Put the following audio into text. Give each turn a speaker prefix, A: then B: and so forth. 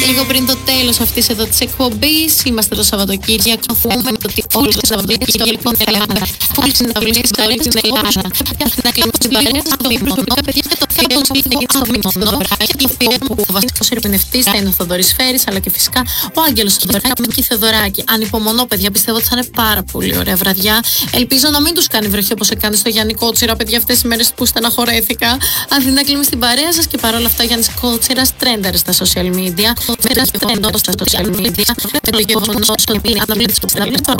A: λίγο πριν το τέλος αυτής εδώ της εκπομπής. Είμαστε το Σαββατοκύριακο. Θέλουμε ότι όλοι τα Σαββατοκύριακα λοιπόν Ελλάδα. Όλοι οι συναυλίες στην Ελλάδα. Να κλείνουμε στην παρέα στο Μήμωνο. Παιδιά, το φίλο που θα γίνει στο Μήμωνο. Και το φίλο που ο βασικός ερμηνευτής θα είναι ο Θοδωρής Φέρης, αλλά και φυσικά ο Άγγελος Θεοδωράκη. Ανυπομονώ, παιδιά, πιστεύω ότι θα είναι πάρα πολύ ωραία βραδιά. Ελπίζω να μην τους κάνει βροχή όπως έκανε στο Γιάννη Κότσιρα, παιδιά, αυτές οι μέρες που στεναχωρέθηκα. Αθηνά κλείνουμε στην παρέα σας και παρόλα αυτά ο Γιάννης Κότσιρας τρένταρε στα social media. Στα social media με το γεγονός ότι